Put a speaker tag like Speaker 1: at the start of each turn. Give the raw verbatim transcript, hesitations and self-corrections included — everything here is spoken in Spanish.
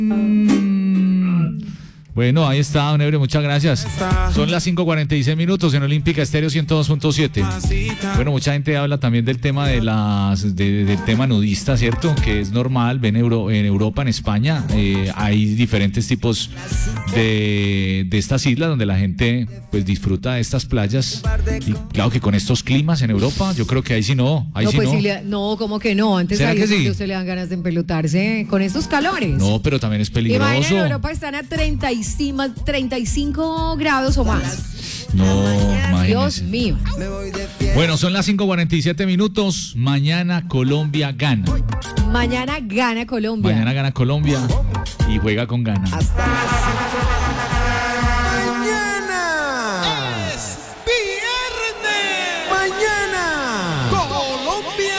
Speaker 1: Bueno, ahí está, don Ebre, muchas gracias. Son las cinco cuarenta y seis minutos en Olímpica Estéreo ciento dos punto siete. Bueno, mucha gente habla también del tema de las de, del tema nudista, ¿cierto? Que es normal, ven Euro, en Europa, en España, eh, hay diferentes tipos de, de estas islas donde la gente pues disfruta de estas playas. Y claro que con estos climas en Europa, yo creo que ahí sí no, ahí
Speaker 2: no,
Speaker 1: sí
Speaker 2: pues
Speaker 1: no.
Speaker 2: Sí le, no, como que no, antes
Speaker 1: ¿Será
Speaker 2: a
Speaker 1: que sí?
Speaker 2: se le dan ganas de empelotarse con estos calores.
Speaker 1: No, pero también es peligroso.
Speaker 2: Imagínate, en Europa están a treinta y cinco grados o más.
Speaker 1: No, imagínese.
Speaker 2: Dios mío.
Speaker 1: Bueno, son las cinco cuarenta y siete minutos. Mañana Colombia gana.
Speaker 2: Mañana gana Colombia.
Speaker 1: Mañana gana Colombia y juega con ganas.